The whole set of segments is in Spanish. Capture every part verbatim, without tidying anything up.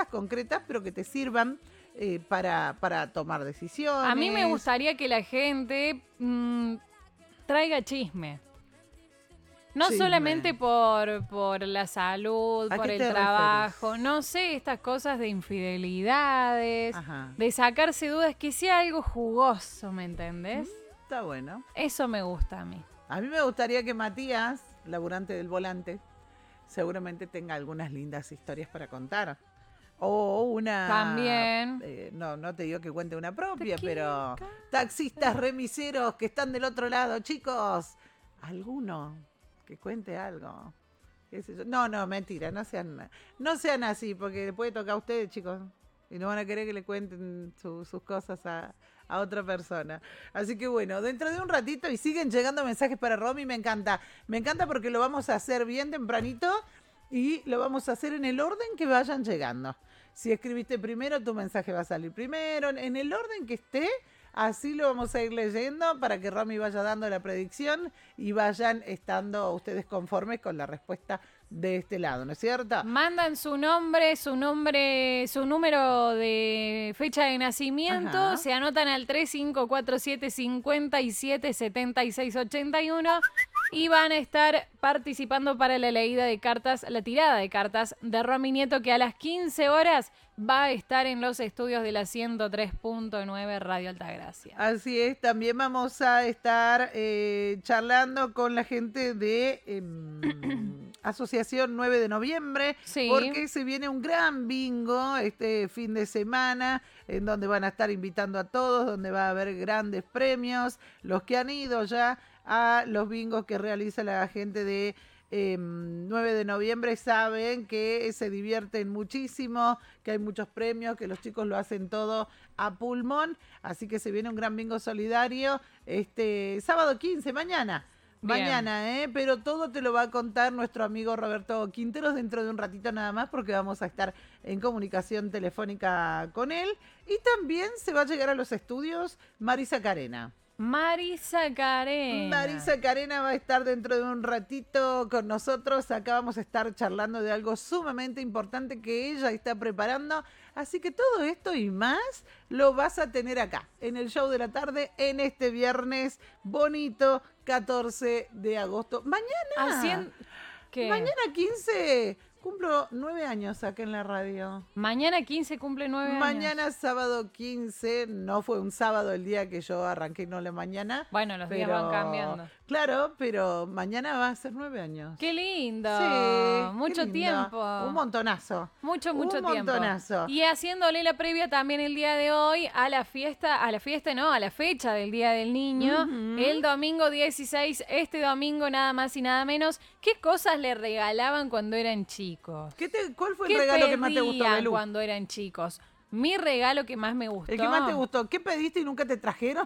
concretas, pero que te sirvan eh, para, para tomar decisiones. A mí me gustaría que la gente mmm, traiga chisme. No Chisme. solamente por, por la salud, por el trabajo, referís? No sé, estas cosas de infidelidades, Ajá. de sacarse dudas, que sea algo jugoso, ¿me entendés? Mm, está bueno. Eso me gusta a mí. A mí me gustaría que Matías, laburante del volante, seguramente tenga algunas lindas historias para contar. O una... También. Eh, no, no te digo que cuente una propia, pero... Taxistas, remiseros que están del otro lado, chicos. ¿Alguno que cuente algo? ¿Qué sé yo? No, no, mentira, no sean, no sean así, porque le puede tocar a ustedes, chicos. Y no van a querer que le cuenten su, sus cosas a, a otra persona. Así que bueno, dentro de un ratito, y siguen llegando mensajes para Romy, me encanta. Me encanta porque lo vamos a hacer bien tempranito y lo vamos a hacer en el orden que vayan llegando. Si escribiste primero, tu mensaje va a salir primero. En el orden que esté, así lo vamos a ir leyendo para que Romy vaya dando la predicción y vayan estando ustedes conformes con la respuesta de este lado, ¿no es cierto? Mandan su nombre, su nombre, su número de fecha de nacimiento, Ajá. se anotan al tres cinco cuatro siete, cinco siete, siete seis ocho uno y van a estar participando para la leída de cartas, la tirada de cartas de Romy Nieto, que a las quince horas va a estar en los estudios de la ciento tres punto nueve Radio Altagracia. Así es, también vamos a estar eh, charlando con la gente de eh, Asociación nueve de noviembre, sí. porque se viene un gran bingo este fin de semana, en donde van a estar invitando a todos, donde va a haber grandes premios, los que han ido ya a los bingos que realiza la gente de eh, nueve de noviembre saben que se divierten muchísimo, que hay muchos premios, que los chicos lo hacen todo a pulmón, así que se viene un gran bingo solidario este sábado quince, mañana. Bien. Mañana, ¿eh? Pero todo te lo va a contar nuestro amigo Roberto Quinteros dentro de un ratito nada más, porque vamos a estar en comunicación telefónica con él. Y también se va a llegar a los estudios Marisa Carena. Marisa Carena. Marisa Carena va a estar dentro de un ratito con nosotros. Acá vamos a estar charlando de algo sumamente importante que ella está preparando. Así que todo esto y más lo vas a tener acá, en el show de la tarde, en este viernes bonito, catorce de agosto. Mañana. Hacien... ¿Qué? Mañana quince. Cumplo nueve años acá en la radio. Mañana quince cumple nueve años. Mañana sábado quince, no fue un sábado el día que yo arranqué no la mañana. Bueno, los pero, días van cambiando. Claro, pero mañana va a ser nueve años. ¡Qué lindo! Sí, mucho lindo. tiempo. Un montonazo. Mucho, mucho un tiempo. montonazo. Y haciéndole la previa también el día de hoy a la fiesta, a la fiesta no, a la fecha del Día del Niño, uh-huh. el domingo dieciséis, este domingo nada más y nada menos. ¿Qué cosas le regalaban cuando eran chicos? ¿Qué te, ¿Cuál fue el regalo que más te gustó, Belú? Cuando eran chicos? Mi regalo que más me gustó. ¿El que más te gustó? ¿Qué pediste y nunca te trajeron?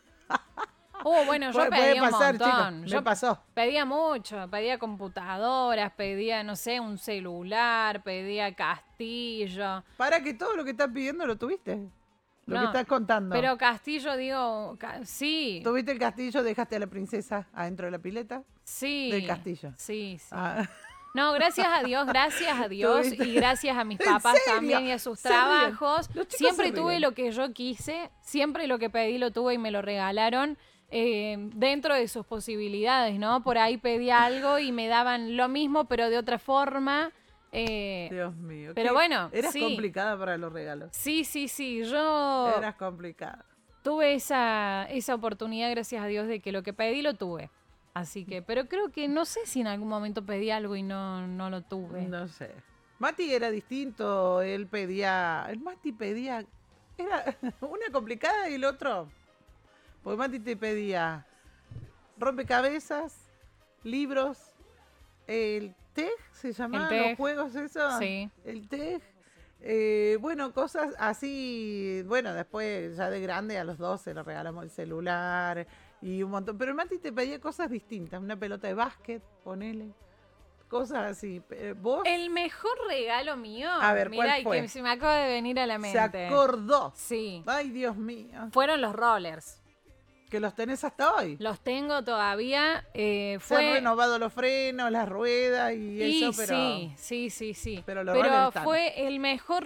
Oh, bueno, yo puede, pedía puede pasar, un montón. Chico, yo me pasó. Pedía mucho, pedía computadoras, pedía, no sé, un celular, pedía castillo. Para que todo lo que estás pidiendo lo tuviste. Lo no, que estás contando. Pero castillo, digo, ca- sí. ¿Tuviste el castillo? ¿Dejaste a la princesa adentro de la pileta? Sí. Del castillo. Sí, sí. Ah. No, gracias a Dios, gracias a Dios y gracias a mis papás también y a sus trabajos. Siempre tuve lo que yo quise, siempre lo que pedí lo tuve y me lo regalaron. Eh, dentro de sus posibilidades, ¿no? Por ahí pedí algo y me daban lo mismo, pero de otra forma. Eh, Dios mío. Pero bueno, Eras sí. complicada para los regalos. Sí, sí, sí. Yo Eras complicada. tuve esa, esa oportunidad, gracias a Dios, de que lo que pedí lo tuve. Así que, pero creo que no sé si en algún momento pedí algo y no, no lo tuve. No sé. Mati era distinto, él pedía, el Mati pedía, era una complicada y el otro. Porque Mati te pedía rompecabezas, libros, el T E G, ¿se llamaban los juegos esos? Sí. El T E G. Eh, bueno, cosas así, bueno, después ya de grande a los doce le regalamos el celular y un montón. Pero el Mati te pedía cosas distintas, una pelota de básquet, ponele. Cosas así. ¿Vos? El mejor regalo mío, a ver, mirá, ¿cuál fue? y que se me acaba de venir a la mente. Se acordó. Sí. Ay, Dios mío. Fueron los rollers. Que los tenés hasta hoy. Los tengo todavía. Eh, fue... Se han renovado los frenos, las ruedas y, y eso, pero... Sí, sí, sí, sí. Pero, los pero están. fue el mejor